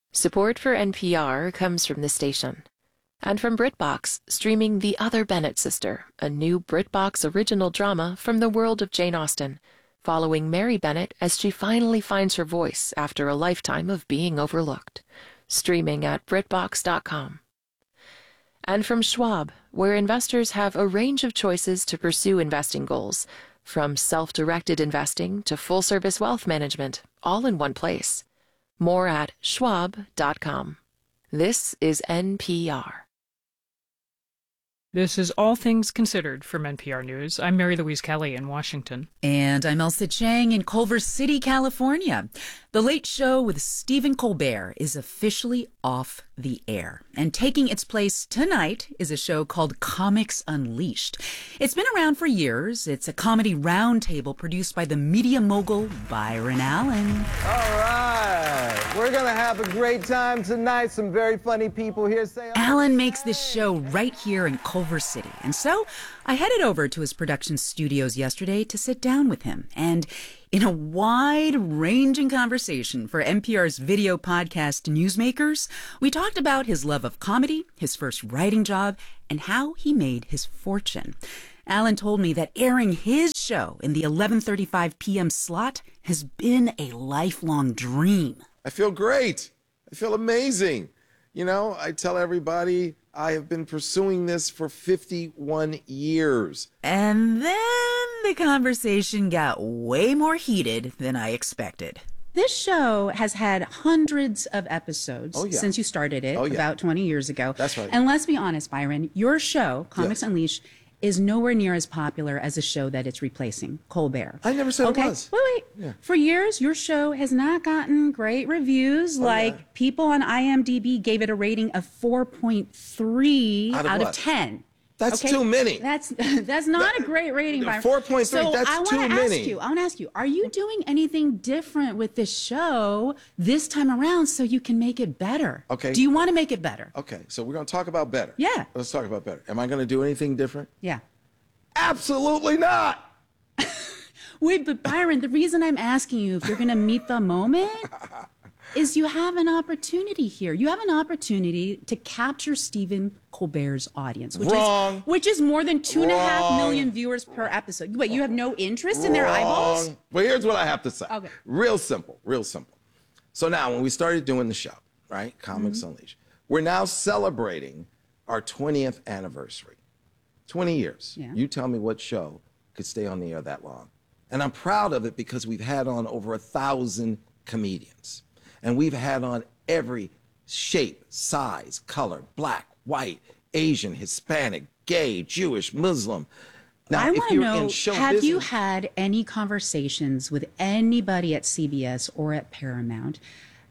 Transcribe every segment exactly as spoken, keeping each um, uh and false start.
Support for N P R comes from the station. And from BritBox, streaming The Other Bennett Sister, a new BritBox original drama from the world of Jane Austen, following Mary Bennett as she finally finds her voice after a lifetime of being overlooked. Streaming at Britbox dot com. And from Schwab, where investors have a range of choices to pursue investing goals, from self-directed investing to full-service wealth management, all in one place. More at Schwab dot com. This is N P R. This is All Things Considered from N P R News. I'm Mary Louise Kelly in Washington. And I'm Elsa Chang in Culver City, California. The Late Show with Stephen Colbert is officially off the air. And taking its place tonight is a show called Comics Unleashed. It's been around for years. It's a comedy roundtable produced by the media mogul Byron Allen. All right. We're going to have a great time tonight. Some very funny people here. Say Allen makes this show right here in Culver City. And so I headed over to his production studios yesterday to sit down with him. And in a wide-ranging conversation for N P R's video podcast Newsmakers, we talked about his love of comedy, his first writing job, and how he made his fortune. Allen told me that airing his show in the eleven thirty-five p.m. slot has been a lifelong dream. I feel great. I feel amazing. You know, I tell everybody I have been pursuing this for fifty-one years. And then the conversation got way more heated than I expected. This show has had hundreds of episodes oh, yeah. since you started it oh, yeah. about twenty years ago. That's right. And let's be honest, Byron, your show, Comics yes. Unleashed, is nowhere near as popular as a show that it's replacing, Colbert. I never said okay? it was. Wait, wait. Yeah. For years, your show has not gotten great reviews. Oh, like, yeah. people on I M D B gave it a rating of four point three out of, out what? of ten. That's okay? too many. That's that's not that, a great rating, Byron. four point three, so that's I too wanna many. Ask you, I want to ask you, are you doing anything different with this show this time around so you can make it better? Okay. Do you want to make it better? Okay, so we're going to talk about better. Yeah. Let's talk about better. Am I going to do anything different? Yeah. Absolutely not. Wait, but Byron, the reason I'm asking you if you're going to meet the moment is you have an opportunity here. You have an opportunity to capture Stephen Colbert's audience, which Wrong. is which is more than two and a half Wrong. million viewers per episode. Wait, you have no interest in their Wrong. eyeballs? Well, here's what I have to say. Okay. Real simple, real simple. So now, when we started doing the show, right, Comics Mm-hmm. Unleashed, we're now celebrating our twentieth anniversary. twenty years. Yeah. You tell me what show could stay on the air that long. And I'm proud of it because we've had on over a thousand comedians. And we've had on every shape, size, color, black, white, Asian, Hispanic, gay, Jewish, Muslim. Now, I if want to you're know, in show have you business- had any conversations with anybody at C B S or at Paramount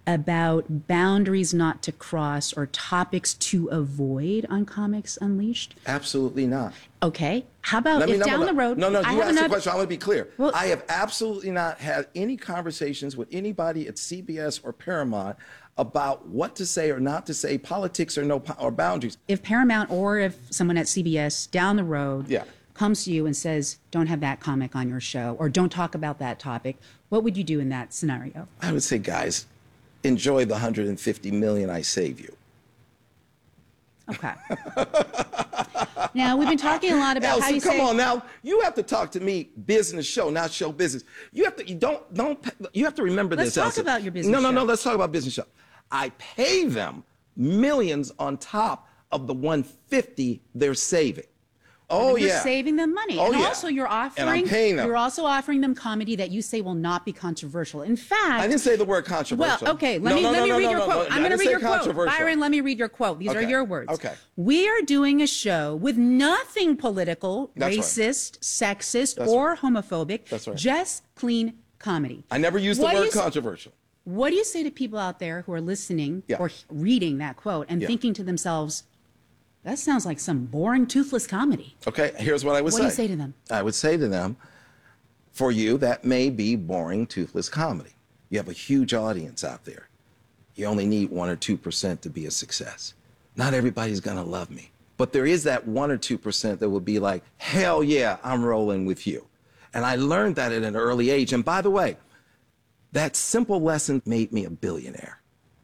about boundaries not to cross or topics to avoid on Comics Unleashed? Absolutely not. Okay. How about Let me if know down about- the road... No, no, I you have asked another... the question. I want to be clear. Well, I have absolutely not had any conversations with anybody at C B S or Paramount about what to say or not to say, politics or no or boundaries. If Paramount or if someone at C B S down the road Yeah. comes to you and says, don't have that comic on your show or don't talk about that topic, what would you do in that scenario? I would say, guys, enjoy the one hundred fifty million I save you. Okay. Now, we've been talking a lot about Elsa, how you come say... on now. You have to talk to me business show, not show business. You have to, you don't, don't, you have to remember Let's this, talk Elsa. about your business No, no, show. no, let's talk about business show. I pay them millions on top of the one hundred fifty they're saving. Oh, you're yeah. saving them money. Oh, and yeah. also you're offering And I'm paying them. you're also offering them comedy that you say will not be controversial. In fact, I didn't say the word controversial. Well, okay, let No, me no, let no, me no, read no, your no, quote. no, I'm I going to didn't read say your quote. controversial. Byron, let me read your quote. These Okay. are your words. Okay. We are doing a show with nothing political, That's right. racist, sexist, That's or homophobic. That's right. Just clean comedy. I never used the What do word you say- controversial. What do you say to people out there who are listening Yeah. or reading that quote and Yeah. thinking to themselves, that sounds like some boring, toothless comedy? Okay, here's what I would What say. do you say to them? I would say to them, for you, that may be boring, toothless comedy. You have a huge audience out there. You only need one or two percent to be a success. Not everybody's gonna love me, but there is that one or two percent that will be like, hell yeah, I'm rolling with you. And I learned that at an early age. And by the way, that simple lesson made me a billionaire.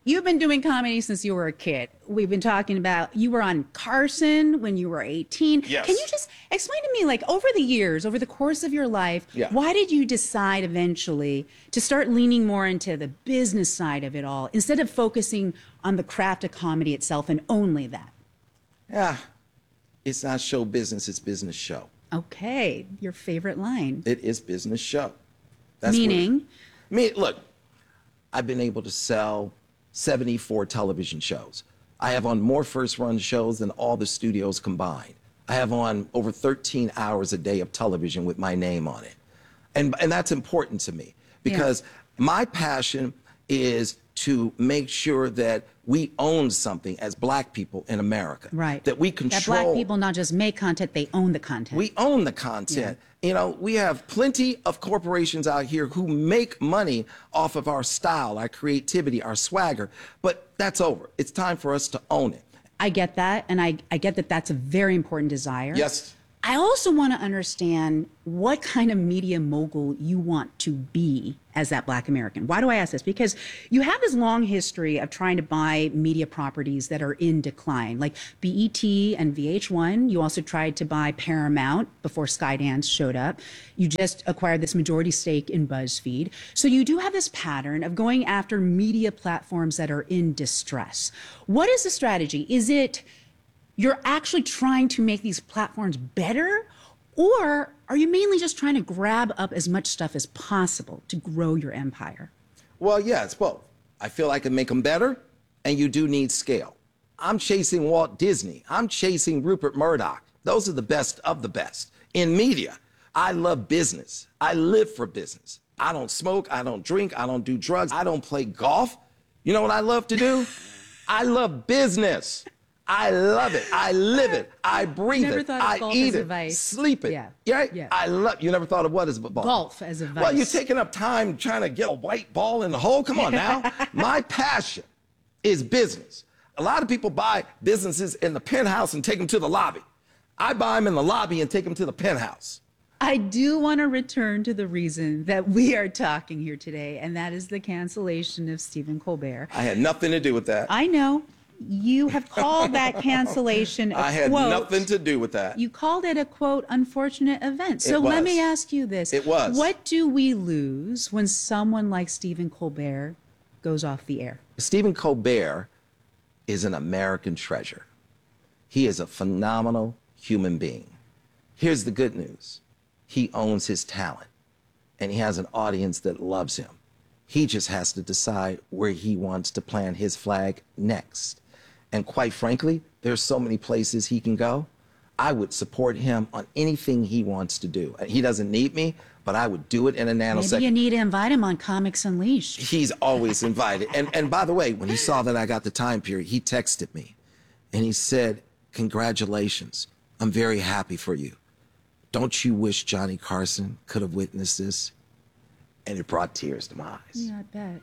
You've been doing comedy since you were a kid. We've been talking about you were on Carson when you were eighteen. Yes. Can you just explain to me, like, over the years, over the course of your life, Yeah. why did you decide eventually to start leaning more into the business side of it all instead of focusing on the craft of comedy itself and only that? Yeah, it's not show business, it's business show. Okay, your favorite line. It is business show. That's Meaning? What, me, look, I've been able to sell seventy-four television shows. I have on more first-run shows than all the studios combined. I have on over thirteen hours a day of television with my name on it. And, and that's important to me because yeah. my passion is to make sure that we own something as black people in America. Right. That we control. That black people not just make content, they own the content. We own the content. Yeah. You know, we have plenty of corporations out here who make money off of our style, our creativity, our swagger, but that's over. It's time for us to own it. I get that, and I, I get that that's a very important desire. Yes. I also want to understand what kind of media mogul you want to be as that black American. Why do I ask this? Because you have this long history of trying to buy media properties that are in decline, like B E T and V H one. You also tried to buy Paramount before Skydance showed up. You just acquired this majority stake in BuzzFeed. So you do have this pattern of going after media platforms that are in distress. What is the strategy? Is it you're actually trying to make these platforms better, or are you mainly just trying to grab up as much stuff as possible to grow your empire? Well, yeah, it's both. I feel I can make them better, and you do need scale. I'm chasing Walt Disney. I'm chasing Rupert Murdoch. Those are the best of the best. In media, I love business. I live for business. I don't smoke. I don't drink. I don't do drugs. I don't play golf. You know what I love to do? I love business. I love it. I live it. I breathe never it. Thought of I golf eat as a it. vice. Sleep it. Yeah. Right? Yeah. I love. You never thought of what as a ball? Golf as a vice. Well, you're taking up time trying to get a white ball in the hole. Come on now. My passion is business. A lot of people buy businesses in the penthouse and take them to the lobby. I buy them in the lobby and take them to the penthouse. I do want to return to the reason that we are talking here today, and that is the cancellation of Stephen Colbert. I had nothing to do with that. I know. You have called that cancellation a I had quote. nothing to do with that. You called it a, quote, unfortunate event. So It was. let me ask you this. It was. What do we lose when someone like Stephen Colbert goes off the air? Stephen Colbert is an American treasure. He is a phenomenal human being. Here's the good news. He owns his talent, and he has an audience that loves him. He just has to decide where he wants to plant his flag next. And quite frankly, there's so many places he can go. I would support him on anything he wants to do. He doesn't need me, but I would do it in a nanosecond. Maybe you need to invite him on Comics Unleashed. He's always invited. And, and by the way, when he saw that I got the time period, he texted me and he said, congratulations. I'm very happy for you. Don't you wish Johnny Carson could have witnessed this? And it brought tears to my eyes. Yeah, I bet.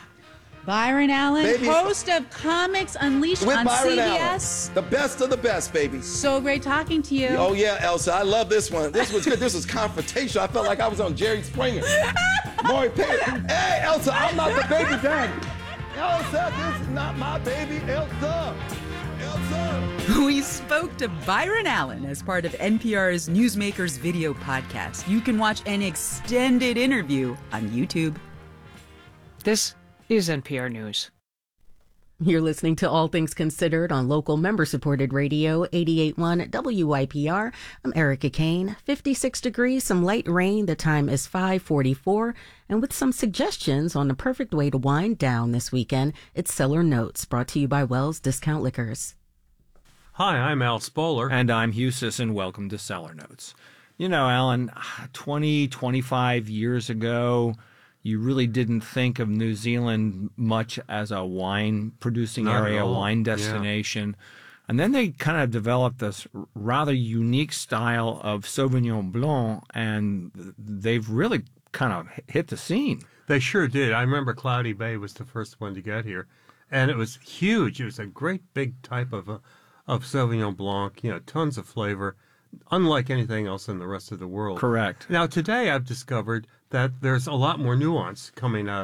Byron Allen, Baby. host of Comics Unleashed With on Byron C B Allen, S. the best of the best, baby. So great talking to you. Oh, yeah, Elsa, I love this one. This was good. This was confrontational. I felt like I was on Jerry Springer. Maury Perry. Hey, Elsa, I'm not the baby daddy. Elsa, this is not my baby, Elsa. Elsa. We spoke to Byron Allen as part of N P R's Newsmakers video podcast. You can watch an extended interview on YouTube. This is N P R News. You're listening to All Things Considered on local member-supported radio, eighty-eight point one W Y P R. I'm Erica Kane. fifty-six degrees, some light rain. The time is five forty-four. And with some suggestions on the perfect way to wind down this weekend, it's Cellar Notes, brought to you by Wells Discount Liquors. Hi, I'm Al Spoler. And I'm Hugh Sisson. Welcome to Cellar Notes. You know, Alan, twenty, twenty-five years ago, you really didn't think of New Zealand much as a wine-producing Not at area, all. wine destination. Yeah. And then they kind of developed this rather unique style of Sauvignon Blanc, and they've really kind of hit the scene. They sure did. I remember Cloudy Bay was the first one to get here, and it was huge. It was a great big type of a, of Sauvignon Blanc, you know, tons of flavor, unlike anything else in the rest of the world. Correct. Now, today I've discovered that there's a lot more nuance coming out of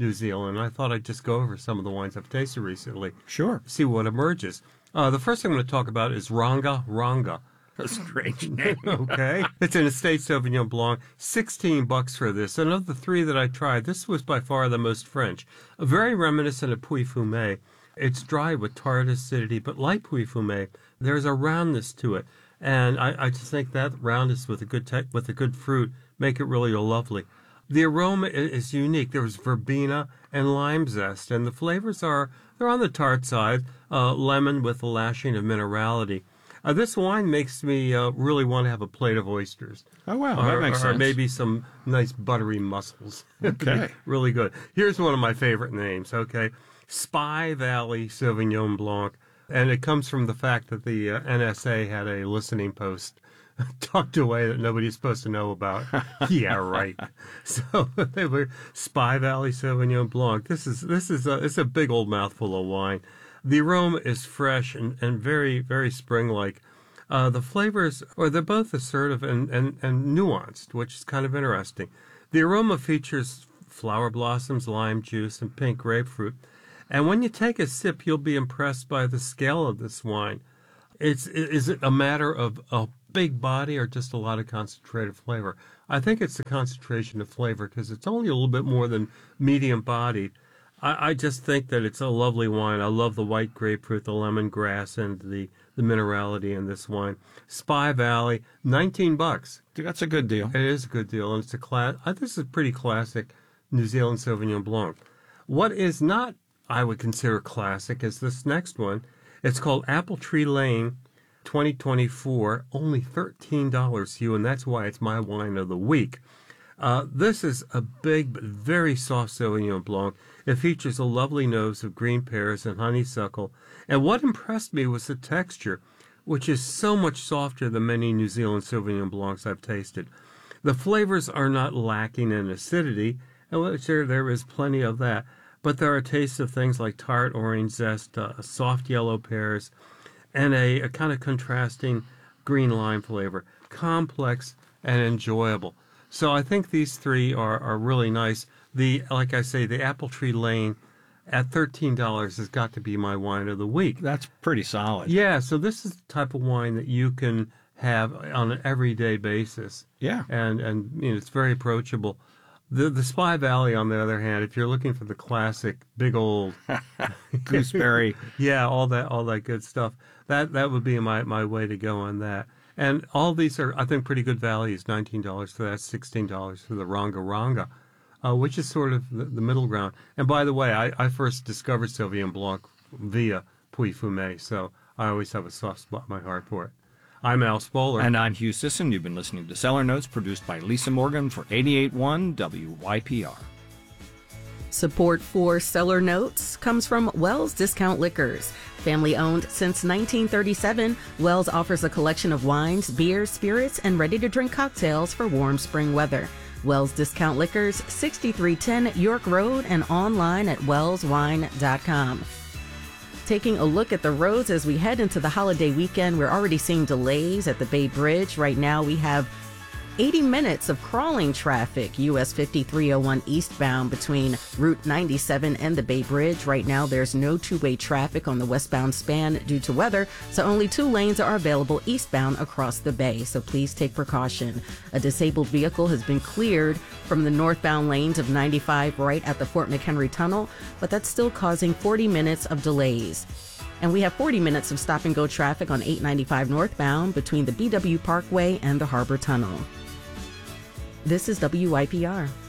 New Zealand. I thought I'd just go over some of the wines I've tasted recently. Sure. See what emerges. Uh, the first thing I'm going to talk about is Ranga Ranga. A strange name. Okay. It's an estate Sauvignon Blanc. sixteen bucks for this. And of the three that I tried, this was by far the most French. Very reminiscent of Puy-Fumé. It's dry with tart acidity, but like Puy-Fumé, there's a roundness to it. And I, I just think that roundness with a good te- with a good fruit make it really lovely. The aroma is unique. There was verbena and lime zest, and the flavors are, they're on the tart side, uh, lemon with a lashing of minerality. Uh, this wine makes me uh, really want to have a plate of oysters. Oh, wow. Or, That makes or sense. maybe some nice buttery mussels. Okay. Really good. Here's one of my favorite names, okay? Spy Valley Sauvignon Blanc. And it comes from the fact that the uh, N S A had a listening post tucked away that nobody's supposed to know about. Yeah, right. So they were Spy Valley Sauvignon Blanc. This is this is a, it's a big old mouthful of wine. The aroma is fresh and, and very, very spring-like. Uh, the flavors, or they're both assertive and, and, and nuanced, which is kind of interesting. The aroma features flower blossoms, lime juice, and pink grapefruit. And when you take a sip, you'll be impressed by the scale of this wine. It's is it a matter of a big body or just a lot of concentrated flavor? I think it's the concentration of flavor because it's only a little bit more than medium bodied. I, I just think that it's a lovely wine. I love the white grapefruit, the lemongrass, and the, the minerality in this wine. Spy Valley, nineteen bucks. That's a good deal. It is a good deal, and it's a class. I think this is a pretty classic New Zealand Sauvignon Blanc. What is not, I would consider classic, is this next one. It's called Apple Tree Lane twenty twenty-four, only thirteen dollars, Hugh, and that's why it's my wine of the week. Uh, this is a big but very soft Sauvignon Blanc. It features a lovely nose of green pears and honeysuckle. And what impressed me was the texture, which is so much softer than many New Zealand Sauvignon Blancs I've tasted. The flavors are not lacking in acidity, and which there, there is plenty of that. But there are tastes of things like tart orange zest, uh, soft yellow pears, and a, a kind of contrasting green lime flavor. Complex and enjoyable. So I think these three are, are really nice. The like I say, the Apple Tree Lane at thirteen dollars has got to be my wine of the week. That's pretty solid. Yeah, so this is the type of wine that you can have on an everyday basis. Yeah. And and you know, it's very approachable. The the Spy Valley, on the other hand, if you're looking for the classic big old gooseberry, yeah, all that all that good stuff, that that would be my, my way to go on that. And all these are, I think, pretty good values. nineteen dollars for that, sixteen dollars for the Ranga Ranga, uh, which is sort of the, the middle ground. And by the way, I, I first discovered Sauvignon Blanc via Puy-Fumé, so I always have a soft spot in my heart for it. I'm Al Spoler. And I'm Hugh Sisson. You've been listening to Cellar Notes, produced by Lisa Morgan for eighty-eight point one W Y P R. Support for Cellar Notes comes from Wells Discount Liquors. Family owned since nineteen thirty-seven, Wells offers a collection of wines, beers, spirits, and ready-to-drink cocktails for warm spring weather. Wells Discount Liquors, sixty-three ten York Road, and online at wells wine dot com. Taking a look at the roads as we head into the holiday weekend, we're already seeing delays at the Bay Bridge. Right now we have eighty minutes of crawling traffic, U S fifty-three oh one eastbound between Route ninety-seven and the Bay Bridge. Right now there's no two-way traffic on the westbound span due to weather, so only two lanes are available eastbound across the bay, so please take precaution. A disabled vehicle has been cleared from the northbound lanes of ninety-five right at the Fort McHenry Tunnel, but that's still causing forty minutes of delays. And we have forty minutes of stop-and-go traffic on eight ninety-five northbound between the B W Parkway and the Harbor Tunnel. This is W Y P R.